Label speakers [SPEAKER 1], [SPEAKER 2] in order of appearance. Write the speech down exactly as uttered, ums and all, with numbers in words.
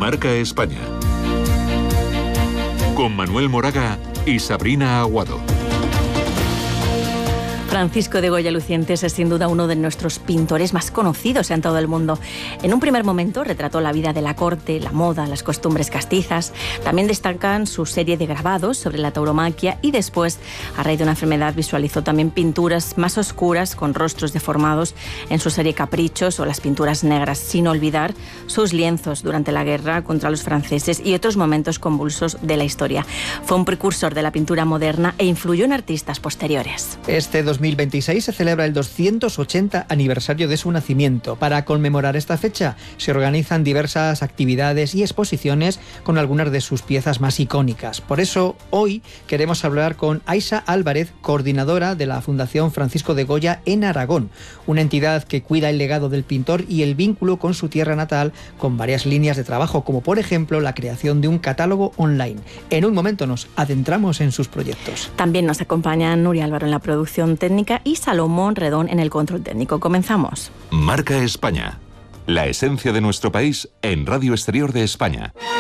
[SPEAKER 1] Marca España. Con Manuel Moraga y Sabrina Aguado.
[SPEAKER 2] Francisco de Goya Lucientes es sin duda uno de nuestros pintores más conocidos en todo el mundo. En un primer momento retrató la vida de la corte, la moda, las costumbres castizas. También destacan su serie de grabados sobre la tauromaquia y después, a raíz de una enfermedad, visualizó también pinturas más oscuras con rostros deformados en su serie Caprichos o las pinturas negras, sin olvidar sus lienzos durante la guerra contra los franceses y otros momentos convulsos de la historia. Fue un precursor de la pintura moderna e influyó en artistas posteriores.
[SPEAKER 3] Este dos mil veintiséis se celebra el doscientos ochenta aniversario de su nacimiento. Para conmemorar esta fecha se organizan diversas actividades y exposiciones con algunas de sus piezas más icónicas. Por eso hoy queremos hablar con Aisa Álvarez, coordinadora de la Fundación Francisco de Goya en Aragón, una entidad que cuida el legado del pintor y el vínculo con su tierra natal, con varias líneas de trabajo, como por ejemplo la creación de un catálogo online. En un momento nos adentramos en sus proyectos.
[SPEAKER 2] También nos acompañan Nuria Álvaro en la producción técnica y Salomón Redón en el control técnico. Comenzamos.
[SPEAKER 1] Marca España. La esencia de nuestro país en Radio Exterior de España.